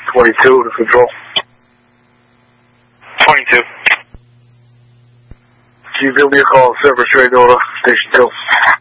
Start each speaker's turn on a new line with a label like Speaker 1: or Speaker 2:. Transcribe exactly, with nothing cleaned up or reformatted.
Speaker 1: twenty-two to control.
Speaker 2: twenty-two.
Speaker 1: Can you give me a call, Silver Straight Order, Station two?